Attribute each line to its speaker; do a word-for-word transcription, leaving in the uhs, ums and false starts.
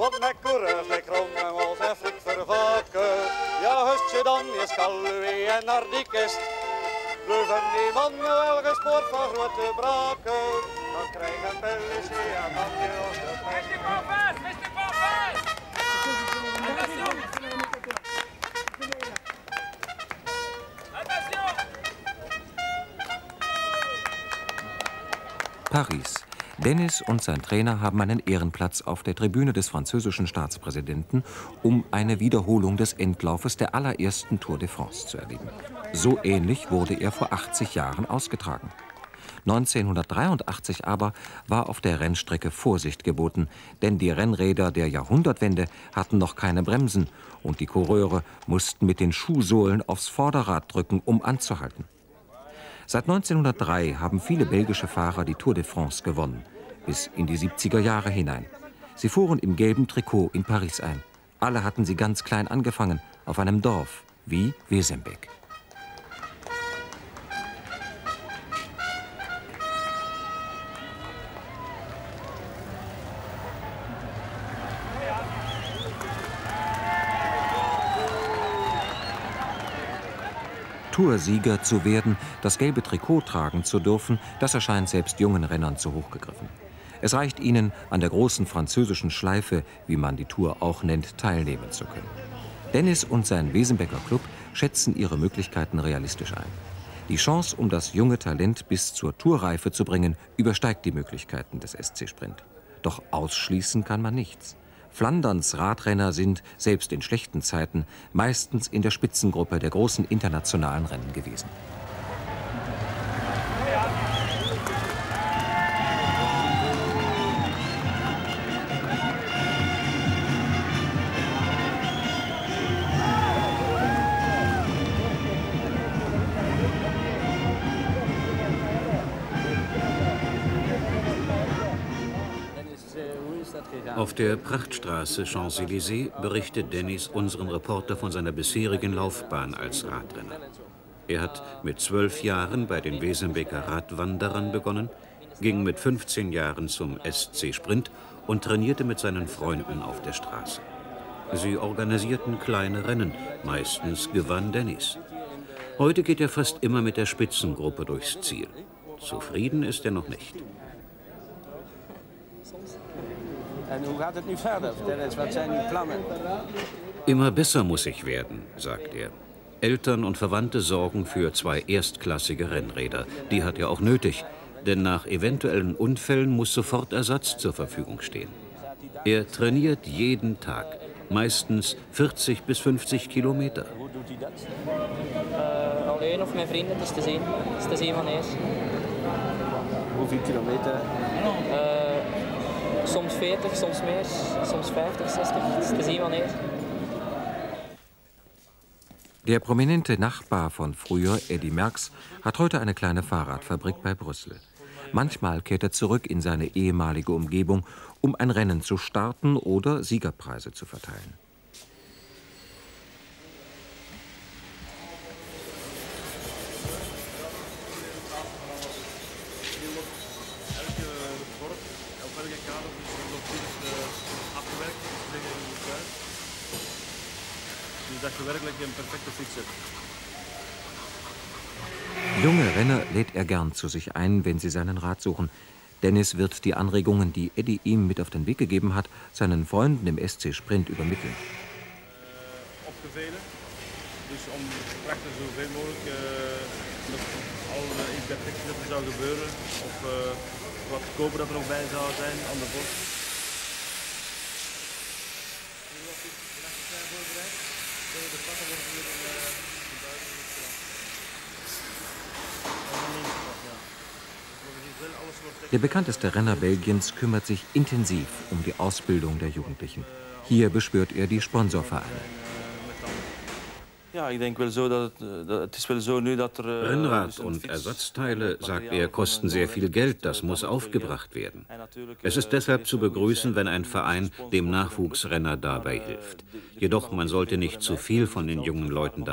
Speaker 1: Want met coureurs, met krommen en flik vervaken. Ja, hustje dan, je skalwe en nardikest. Blijven die mannen wel gespoord van grote braken. Dan krijgen België en dan je ons de prijs.
Speaker 2: Mister Bonfas, mister Bonfas!
Speaker 3: Paris. Denis und sein Trainer haben einen Ehrenplatz auf der Tribüne des französischen Staatspräsidenten, um eine Wiederholung des Endlaufes der allerersten Tour de France zu erleben. So ähnlich wurde er vor achtzig Jahren ausgetragen. neunzehnhundertdreiundachtzig aber war auf der Rennstrecke Vorsicht geboten, denn die Rennräder der Jahrhundertwende hatten noch keine Bremsen und die Coureure mussten mit den Schuhsohlen aufs Vorderrad drücken, um anzuhalten. Seit neunzehnhundertdrei haben viele belgische Fahrer die Tour de France gewonnen, bis in die siebziger Jahre hinein. Sie fuhren im gelben Trikot in Paris ein. Alle hatten sie ganz klein angefangen, auf einem Dorf wie Wesenbeek. Toursieger zu werden, das gelbe Trikot tragen zu dürfen, das erscheint selbst jungen Rennern zu hoch gegriffen. Es reicht ihnen, an der großen französischen Schleife, wie man die Tour auch nennt, teilnehmen zu können. Denis und sein Wesenbeker Club schätzen ihre Möglichkeiten realistisch ein. Die Chance, um das junge Talent bis zur Tourreife zu bringen, übersteigt die Möglichkeiten des S C Sprint. Doch ausschließen kann man nichts. Flanderns Radrenner sind, selbst in schlechten Zeiten, meistens in der Spitzengruppe der großen internationalen Rennen gewesen.
Speaker 4: Auf der Prachtstraße Champs-Élysées berichtet Denis unseren Reporter von seiner bisherigen Laufbahn als Radrenner. Er hat mit zwölf Jahren bei den Wesenbeker Radwanderern begonnen, ging mit fünfzehn Jahren zum S C Sprint und trainierte mit seinen Freunden auf der Straße. Sie organisierten kleine Rennen, meistens gewann Denis. Heute geht er fast immer mit der Spitzengruppe durchs Ziel. Zufrieden ist er noch nicht.
Speaker 5: En hoe gaat het nu verder? Vertel eens, wat zijn uw plannen?
Speaker 4: Immer besser muss ich werden, sagt er. Eltern und Verwandte sorgen für zwei erstklassige Rennräder. Die hat er auch nötig, denn nach eventuellen Unfällen muss sofort Ersatz zur Verfügung stehen. Er trainiert jeden Tag, meistens vierzig bis fünfzig Kilometer.
Speaker 5: Hoe doet hij dat?
Speaker 6: Uh, alleen of met vrienden, het is te zien. Het is te zien wanneer.
Speaker 5: Hoeveel kilometer?
Speaker 6: Uh, soms veertig, soms meer, soms vijftig, zestig. Het is te zien wanneer.
Speaker 3: Der prominente Nachbar von früher, Eddy Merckx, hat heute eine kleine Fahrradfabrik bei Brüssel. Manchmal kehrt er zurück in seine ehemalige Umgebung, um ein Rennen zu starten oder Siegerpreise zu verteilen. Junge Renner lädt er gern zu sich ein, wenn sie seinen Rat suchen. Denis wird die Anregungen, die Eddy ihm mit auf den Weg gegeben hat, seinen Freunden im S C Sprint übermitteln.
Speaker 7: Opgevallen, dus om praktisch zoveel mogelijk dat alle imperfecties zou gebeuren of wat koper dat er nog bij zou zijn aan de bord.
Speaker 3: Der bekannteste Renner Belgiens kümmert sich intensiv um die Ausbildung der Jugendlichen. Hier beschwört er die Sponsorvereine.
Speaker 4: Rennrad und Ersatzteile, sagt er, kosten sehr viel Geld, das muss aufgebracht werden. Es ist deshalb zu begrüßen, wenn ein Verein dem Nachwuchsrenner dabei hilft. Jedoch, man sollte nicht zu viel von den jungen Leuten dabei